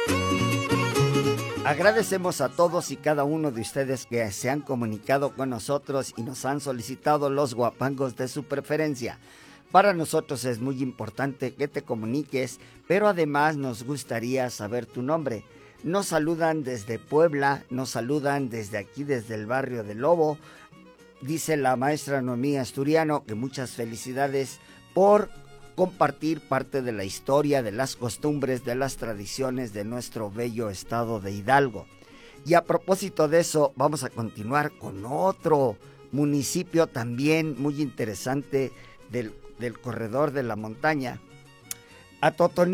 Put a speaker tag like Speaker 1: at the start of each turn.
Speaker 1: Agradecemos a todos y cada uno de ustedes que se han comunicado con nosotros y nos han solicitado los guapangos de su preferencia. Para nosotros es muy importante que te comuniques, pero además nos gustaría saber tu nombre. Nos saludan desde Puebla, nos saludan desde aquí, desde el barrio de Lobo. Dice la maestra Noemí Asturiano que muchas felicidades por compartir parte de la historia, de las costumbres, de las tradiciones de nuestro bello estado de Hidalgo. Y a propósito de eso, vamos a continuar con otro municipio también muy interesante del corredor de la montaña. Atotonilco